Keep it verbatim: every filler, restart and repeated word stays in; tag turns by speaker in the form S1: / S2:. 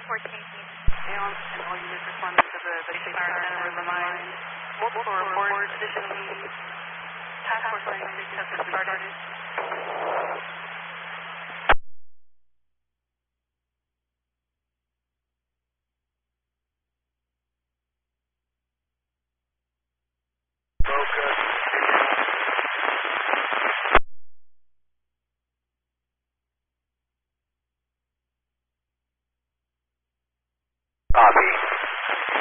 S1: fourteen.
S2: Aon and all units responding to the basic fire center remind multiple reports. Additionally, task force ninety-six has been started.